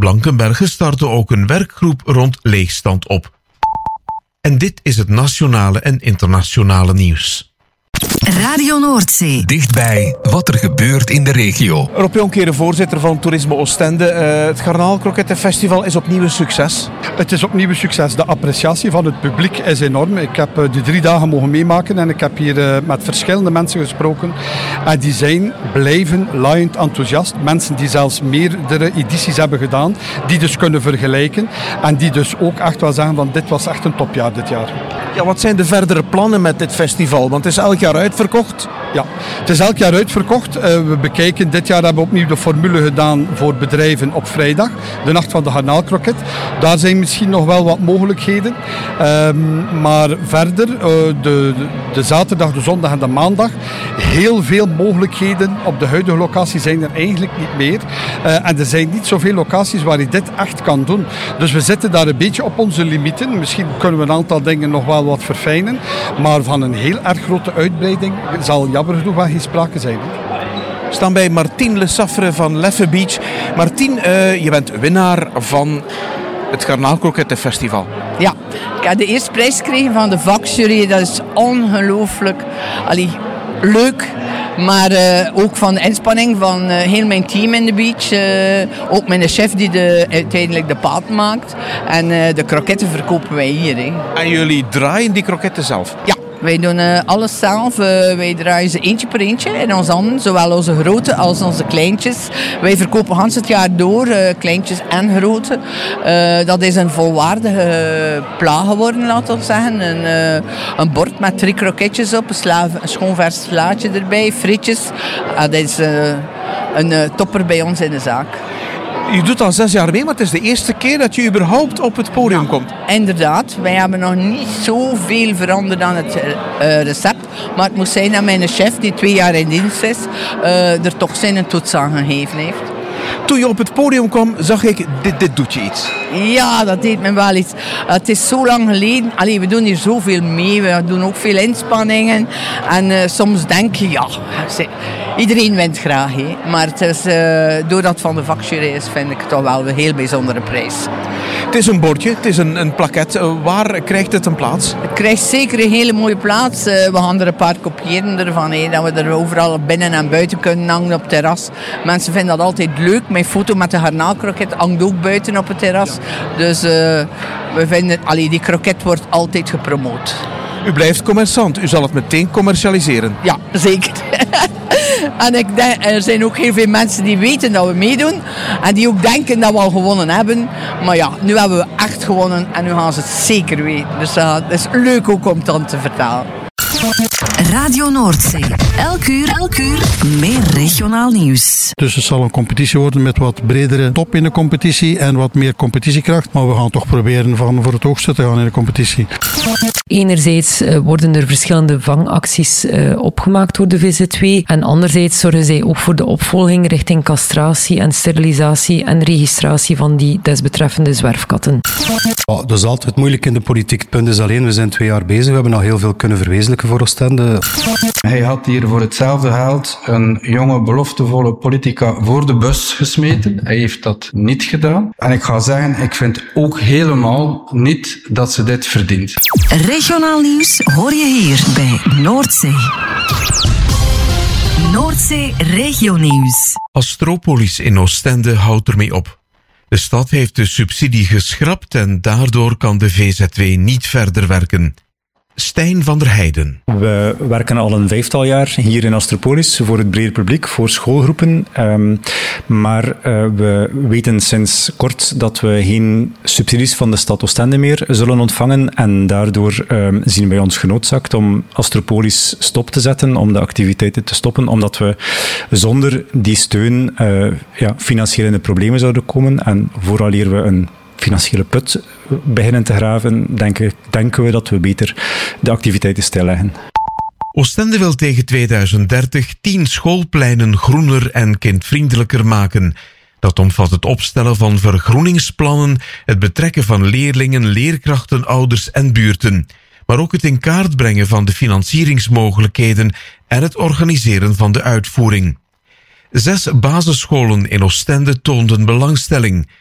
Blankenberge startte ook een werkgroep rond leegstand op. En dit is het nationale en internationale nieuws. Radio Noordzee. Dichtbij wat er gebeurt in de regio. Rob Jonkeren, voorzitter van Toerisme Oostende. Het Garnaalkrokettenfestival is opnieuw een succes. Het is opnieuw een succes. De appreciatie van het publiek is enorm. Ik heb de 3 dagen mogen meemaken en ik heb hier met verschillende mensen gesproken. En die zijn blijven laaiend enthousiast. Mensen die zelfs meerdere edities hebben gedaan, die dus kunnen vergelijken. En die dus ook echt wel zeggen van dit was echt een topjaar dit jaar. Ja, wat zijn de verdere plannen met dit festival? Want het is elk jaar uitverkocht. Ja, het is elk jaar uitverkocht. We bekijken, dit jaar hebben we opnieuw de formule gedaan voor bedrijven op vrijdag. De nacht van de garnaalkroket. Daar zijn misschien nog wel wat mogelijkheden. Maar verder, de zaterdag, de zondag en de maandag, heel veel mogelijkheden. Op de huidige locatie zijn er eigenlijk niet meer. En er zijn niet zoveel locaties waar je dit echt kan doen. Dus we zitten daar een beetje op onze limieten. Misschien kunnen we een aantal dingen nog wel wat verfijnen. Maar van een heel erg grote uitbreiding zal jammer genoeg wel geen sprake zijn. We staan bij Martien Le Saffre van Leffe Beach. Martien, je bent winnaar van het Garnaalkrokettenfestival. Ja, ik heb de eerste prijs gekregen van de vakjury. Dat is ongelooflijk leuk. Maar ook van de inspanning van heel mijn team in de beach. Ook mijn chef die uiteindelijk de paad maakt. En de kroketten verkopen wij hier. En jullie draaien die kroketten zelf? Ja. Wij doen alles zelf. Wij draaien ze eentje per eentje in onze handen. Zowel onze grote als onze kleintjes. Wij verkopen Hans het jaar door. Kleintjes en grote. Dat is een volwaardige pla geworden, laten we zeggen. Een bord met 3 kroketjes op. Een schoon vers slaatje erbij. Frietjes. Dat is een topper bij ons in de zaak. Je doet al 6 jaar mee, maar het is de eerste keer dat je überhaupt op het podium komt. Inderdaad, wij hebben nog niet zoveel veranderd aan het recept. Maar het moest zijn dat mijn chef, die 2 jaar in dienst is, er toch zijn toets aan gegeven heeft. Toen je op het podium kwam, zag ik, dit doet je iets. Ja, dat deed me wel iets. Het is zo lang geleden. We doen hier zoveel mee. We doen ook veel inspanningen. En soms denk je, ja, iedereen wint graag. Maar het is, doordat het van de vakjury is, vind ik het toch wel een heel bijzondere prijs. Het is een bordje, het is een plaquet. Waar krijgt het een plaats? Het krijgt zeker een hele mooie plaats. We gaan er een paar kopiëren ervan. Dat we er overal binnen en buiten kunnen hangen op het terras. Mensen vinden dat altijd leuk. Mijn foto met de garnaalkroket hangt ook buiten op het terras. Dus we vinden, die kroket wordt altijd gepromoot. U blijft commerçant. U zal het meteen commercialiseren. Ja, zeker. En ik denk, er zijn ook heel veel mensen die weten dat we meedoen. En die ook denken dat we al gewonnen hebben. Maar ja, nu hebben we echt gewonnen. En nu gaan ze het zeker weten. Dus dat is leuk ook om dan te vertellen. Radio Noordzee. Elk uur meer regionaal nieuws. Dus het zal een competitie worden met wat bredere top in de competitie en wat meer competitiekracht. Maar we gaan toch proberen voor het hoogste te gaan in de competitie. Enerzijds worden er verschillende vangacties opgemaakt door de VZW. En anderzijds zorgen zij ook voor de opvolging richting castratie en sterilisatie en registratie van die desbetreffende zwerfkatten. Ja, dat is altijd moeilijk in de politiek. Het punt is alleen, we zijn 2 jaar bezig. We hebben al heel veel kunnen verwezenlijken voor Oostende. Hij had hier voor hetzelfde geld een jonge, beloftevolle politica voor de bus gesmeten. Hij heeft dat niet gedaan. En ik ga zeggen, ik vind ook helemaal niet dat ze dit verdient. Regionaal nieuws hoor je hier bij Noordzee. Noordzee Regionieuws. Astropolis in Oostende houdt ermee op. De stad heeft de subsidie geschrapt en daardoor kan de VZW niet verder werken. Stijn van der Heijden. We werken al een 5-tal jaar hier in Astropolis voor het brede publiek, voor schoolgroepen. Maar we weten sinds kort dat we geen subsidies van de stad Oostende meer zullen ontvangen. En daardoor zien wij ons genoodzaakt om Astropolis stop te zetten, om de activiteiten te stoppen, omdat we zonder die steun financieel in de problemen zouden komen. En vooraleer we een financiële put beginnen te graven, denken we dat we beter de activiteiten stilleggen. Oostende wil tegen 2030 10 schoolpleinen groener en kindvriendelijker maken. Dat omvat het opstellen van vergroeningsplannen, het betrekken van leerlingen, leerkrachten, ouders en buurten, maar ook het in kaart brengen van de financieringsmogelijkheden en het organiseren van de uitvoering. 6 basisscholen in Oostende toonden belangstelling.